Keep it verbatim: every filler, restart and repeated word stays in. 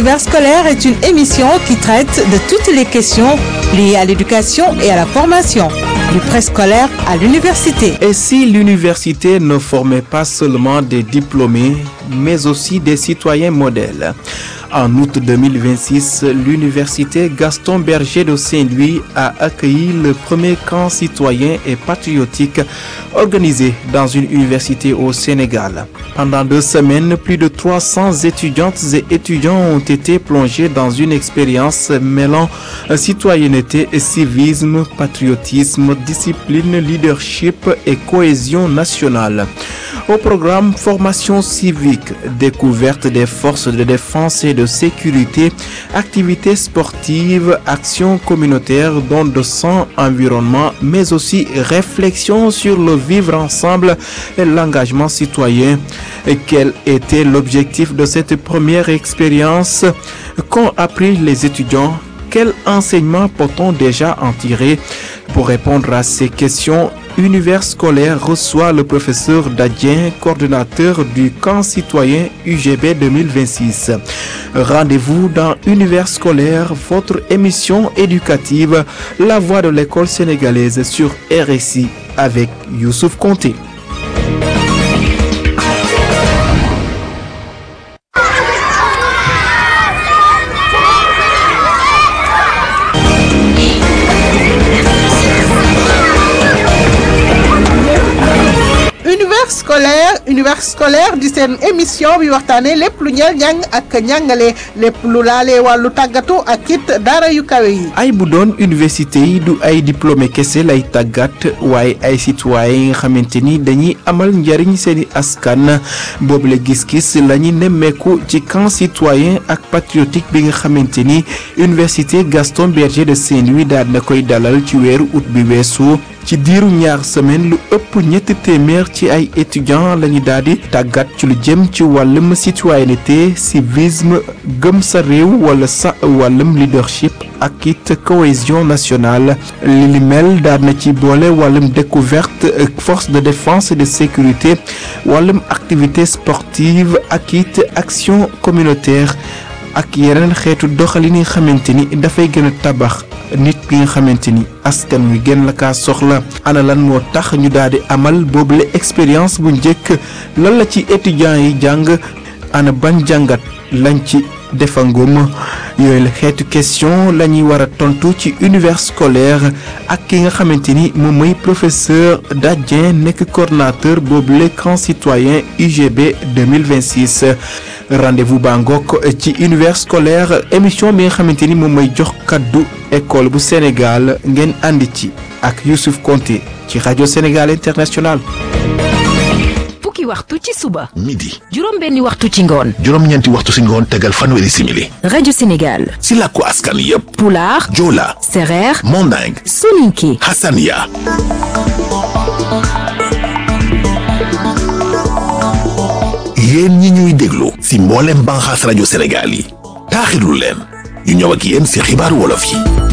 Univers scolaire est une émission qui traite de toutes les questions liées à l'éducation et à la formation, du préscolaire à l'université. Et si l'université ne formait pas seulement des diplômés, mais aussi des citoyens modèles? En août deux mille vingt-six, l'université Gaston Berger de Saint-Louis a accueilli le premier camp citoyen et patriotique organisé dans une université au Sénégal. Pendant deux semaines, plus de trois cents étudiantes et étudiants ont été plongés dans une expérience mêlant citoyenneté et civisme, patriotisme, discipline, leadership et cohésion nationale. Au programme formation civique, découverte des forces de défense et de sécurité, activités sportives, actions communautaires, dons de sang, environnement, mais aussi réflexion sur le vivre ensemble et l'engagement citoyen. Et quel était l'objectif de cette première expérience? Qu'ont appris les étudiants? Quel enseignement peut-on déjà en tirer? Pour répondre à ces questions, Univers scolaire reçoit le professeur Dadien, coordonnateur du camp citoyen U G B deux mille vingt-six. Rendez-vous dans Univers scolaire, votre émission éducative, la voix de l'école sénégalaise sur R S I avec Youssouf Konté. scolaire univers scolaire di seen émission bi waxtaane lépp lu ñeel njàng ak njàngale lépp lu laale wàllu tàggatu ak it daara yu kawe yi. ay bu doon université yi du ay diplômé kese lay tàggat waaye ay citoyen yi nga xamante ni dañuy amal njariñ seeni askan boobu la gis-gis la ñu nemmeeku ci camp citoyen ak patriotique bi nga xamante ni université Gaston Berger de Saint-Louis daal na koy dalal ci weeru août bi weesu. ci diiru ñaar semaine lu ëpp ñetti téeméer ci ay étudiants lañu daal di tàggat ci lu jëm ci wàllum citoyenneté civisme gëm sa réew wala sa wàllum leadership ak it cohésion nationale li li mel daal na ci boole wàllum découverte force de défense et de sécurité wàllum activité sportive ak it action communautaire ak yeneen xeetu doxalin yi nga xamante ni dafay gën a tabax nit ki nga xamante ni askan wi gën la kaa soxla ana lan moo tax ñu daal di amal boobule expérience bu njëkk lan la ci étudiants yi jàng ana ban jàngat lañ ci defangum yooyu la xeetu question la ñuy war a tontu ci univers scolaire ak ki nga xamante ni moom mooy professeur Dadien nekk coordonnateur boobule camp citoyen U G B deux mille vingt-six rendez-vous bangok ci univers scolaire émission bi nga xamante ni moom mooy jox kaddu école bu Sénégal ngeen àndi ci ak Youssouf Konté ci rajo Sénégal International. fukki waxtu ci suba. midi. juróom benni waxtu ci ngoon. juróom ñeenti waxtu ci ngoon tegal fanweeri simili. rajo Sénégal. si làkku askan yépp. Pulaar. Joola. Sereer. Manding. Soninké. Hassania. yéen ñi ñuy déglu si mboolem banxaas rajo Sénégal yi taaxirlu leen ñu ñëw ak yéen si xibaaru wolof yi.